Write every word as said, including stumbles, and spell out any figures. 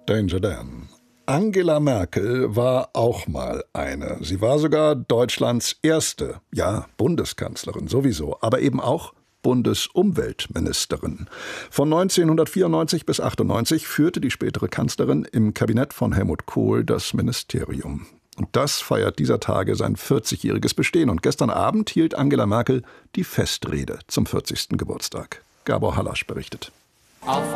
Danger Dan. Angela Merkel war auch mal eine. Sie war sogar Deutschlands erste, ja, Bundeskanzlerin sowieso, aber eben auch Bundesumweltministerin. Von neunzehnhundertvierundneunzig bis achtundneunzig führte die spätere Kanzlerin im Kabinett von Helmut Kohl das Ministerium. Und das feiert dieser Tage sein vierzigjähriges Bestehen. Und gestern Abend hielt Angela Merkel die Festrede zum vierzigsten Geburtstag. Gabor Hallasch berichtet. Auf